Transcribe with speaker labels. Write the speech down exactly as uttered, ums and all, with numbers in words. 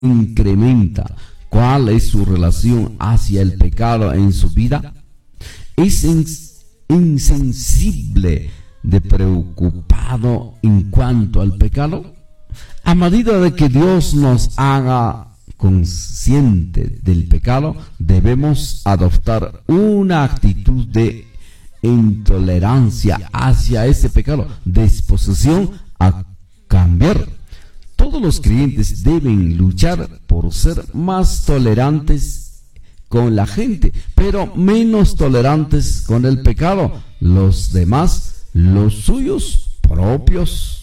Speaker 1: incrementa. ¿Cuál es su relación hacia el pecado en su vida? ¿Es insensible de preocupado en cuanto al pecado? A medida de que Dios nos haga consciente del pecado, debemos adoptar una actitud de intolerancia hacia ese pecado, disposición a cambiar. Todos los creyentes deben luchar por ser más tolerantes con la gente, pero menos tolerantes con el pecado, los demás, los suyos propios.